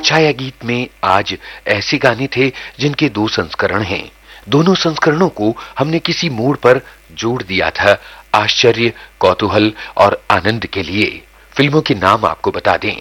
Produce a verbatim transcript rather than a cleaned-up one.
छाया गीत में आज ऐसे गाने थे जिनके दो संस्करण हैं। दोनों संस्करणों को हमने किसी मोड़ पर जोड़ दिया था आश्चर्य, कौतूहल और आनंद के लिए। फिल्मों के नाम आपको बता दें,